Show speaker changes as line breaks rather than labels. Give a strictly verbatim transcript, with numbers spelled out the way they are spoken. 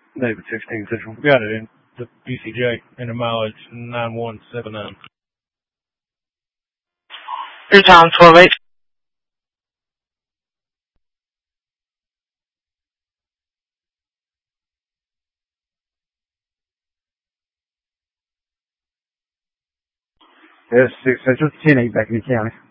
David sixteen Central.
Got it in the B C J and the mileage nine one seven nine.
Your time twelve eight.
S six Central, ten eight back in the county.